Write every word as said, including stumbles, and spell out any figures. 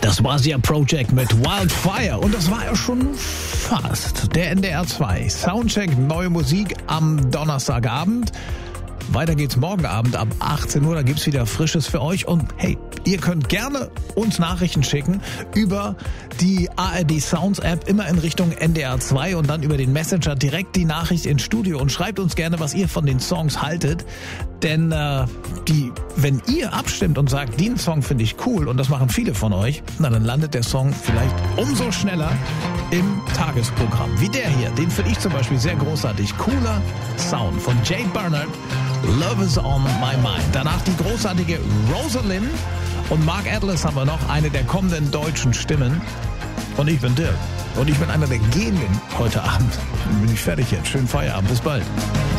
Das war Sia Project mit Wildfire und das war ja schon fast der N D R zwei Soundcheck, neue Musik am Donnerstagabend. Weiter geht's morgen Abend ab achtzehn Uhr, da gibt's wieder Frisches für euch und hey, ihr könnt gerne uns Nachrichten schicken über die A R D Sounds App, immer in Richtung N D R zwei und dann über den Messenger direkt die Nachricht ins Studio und schreibt uns gerne, was ihr von den Songs haltet, denn äh, die, wenn ihr abstimmt und sagt, den Song finde ich cool und das machen viele von euch, na dann landet der Song vielleicht umso schneller im Tagesprogramm. Wie der hier, den finde ich zum Beispiel sehr großartig. Cooler Sound von Jade Bernard, Love is on my mind. Danach die großartige Rosalind und Mark Atlas haben wir noch, eine der kommenden deutschen Stimmen. Und ich bin Dirk. Und ich bin einer der Genien heute Abend. Bin ich fertig jetzt. Schönen Feierabend. Bis bald.